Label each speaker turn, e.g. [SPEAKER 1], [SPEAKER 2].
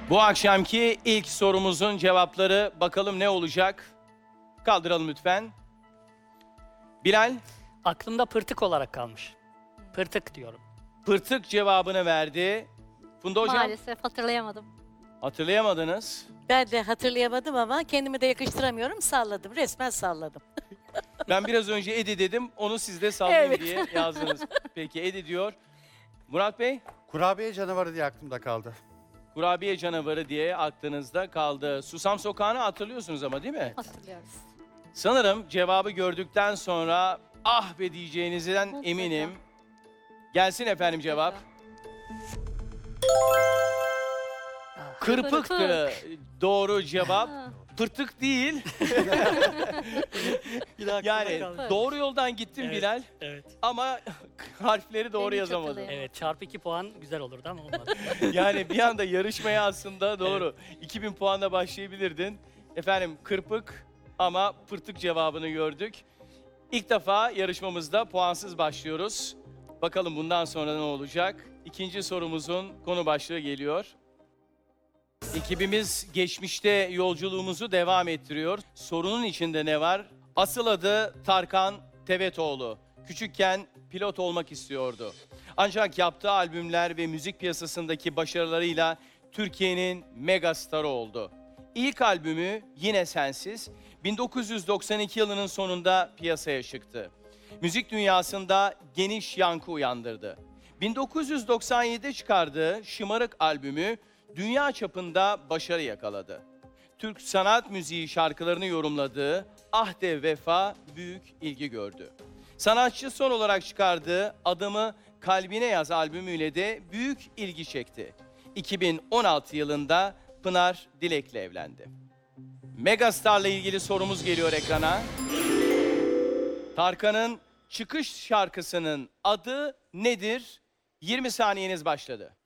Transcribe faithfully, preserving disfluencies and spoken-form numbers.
[SPEAKER 1] Bu akşamki ilk sorumuzun cevapları bakalım ne olacak? Kaldıralım lütfen. Bilal,
[SPEAKER 2] Aklımda pırtık olarak kalmış. Pırtık diyorum.
[SPEAKER 1] pırtık cevabını verdi. Funda hocam,
[SPEAKER 3] Maalesef hatırlayamadım.
[SPEAKER 1] hatırlayamadınız.
[SPEAKER 4] Ben de hatırlayamadım ama kendimi de yakıştıramıyorum. Salladım. Resmen salladım.
[SPEAKER 1] Ben biraz önce Edi dedim, onu siz de sallayın
[SPEAKER 4] Evet.
[SPEAKER 1] diye yazdınız. Peki Edi diyor. Murat Bey,
[SPEAKER 5] Kurabiye canavarı diye aklımda kaldı.
[SPEAKER 1] kurabiye canavarı diye aklınızda kaldı. Susam Sokağı'nı hatırlıyorsunuz ama değil mi?
[SPEAKER 3] Hatırlıyoruz.
[SPEAKER 1] Sanırım cevabı gördükten sonra ah be diyeceğinizden
[SPEAKER 3] Mutlaka.
[SPEAKER 1] eminim. Gelsin efendim cevap. Kırpıktı doğru cevap.
[SPEAKER 3] Ha,
[SPEAKER 1] Pırtık değil. Yani doğru yoldan gittin
[SPEAKER 2] Evet.
[SPEAKER 1] Bilal
[SPEAKER 2] Evet.
[SPEAKER 1] ama harfleri doğru
[SPEAKER 3] Beni
[SPEAKER 1] yazamadın.
[SPEAKER 3] çatılayın.
[SPEAKER 2] Evet, çarpı iki puan güzel olurdu ama olmadı.
[SPEAKER 1] Yani bir anda yarışmaya aslında doğru. iki bin puanla başlayabilirdin. Efendim kırpık ama pırtık cevabını gördük. İlk defa yarışmamızda puansız başlıyoruz. Bakalım bundan sonra ne olacak? İkinci sorumuzun konu başlığı geliyor. Ekibimiz geçmişte yolculuğumuzu devam ettiriyor. Sorunun içinde ne var? Asıl adı Tarkan Tevetoğlu. Küçükken pilot olmak istiyordu. Ancak yaptığı albümler ve müzik piyasasındaki başarılarıyla Türkiye'nin mega starı oldu. İlk albümü Yine Sensiz bin dokuz yüz doksan iki yılının sonunda piyasaya çıktı. Müzik dünyasında geniş yankı uyandırdı. bin dokuz yüz doksan yedide çıkardığı Şımarık albümü dünya çapında başarı yakaladı. Türk sanat müziği şarkılarını yorumladığı Ah De Vefa büyük ilgi gördü. Sanatçı son olarak çıkardığı Adımı Kalbine Yaz albümüyle de büyük ilgi çekti. iki bin on altı yılında Pınar Dilek'le evlendi. Megastar'la ilgili sorumuz geliyor ekrana. Tarkan'ın çıkış şarkısının adı nedir? yirmi saniyeniz başladı.